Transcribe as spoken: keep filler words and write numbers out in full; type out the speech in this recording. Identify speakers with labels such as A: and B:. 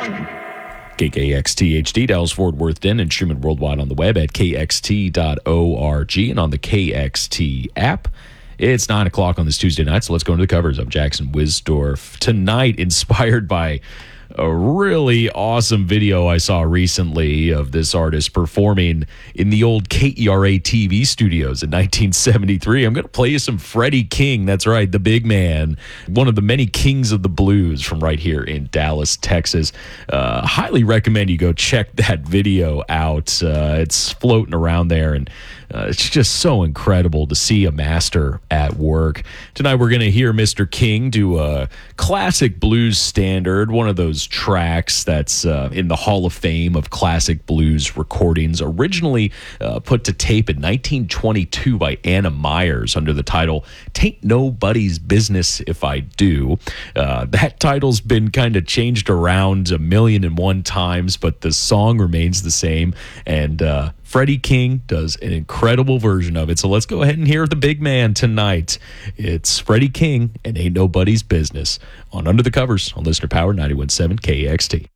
A: K K X T H D, Dallas, Fort Worth, Denton, and streaming worldwide on the web at K X T dot org and on the K X T app. It's nine o'clock on this Tuesday night, so let's go into the covers. I'm Jackson Wisdorf. Tonight, inspired by a really awesome video I saw recently of this artist performing in the old K E R A T V studios in nineteen seventy-three. I'm going to play you some Freddie King. That's right, the big man, one of the many kings of the blues from right here in Dallas, Texas. Uh, highly recommend you go check that video out. Uh, it's floating around there, and uh, it's just so incredible to see a master at work. Tonight we're going to hear Mister King do a classic blues standard, one of those tracks that's uh, in the Hall of Fame of classic blues recordings, originally uh, put to tape in nineteen twenty-two by Anna Myers under the title "Tain't Nobody's Business If I Do." Uh, that title's been kind of changed around a million and one times, but the song remains the same, and uh, Freddie King does an incredible version of it. So let's go ahead and hear the big man tonight. It's Freddie King and Ain't Nobody's Business on Under the Covers on Listener Power ninety-one point seven K X T.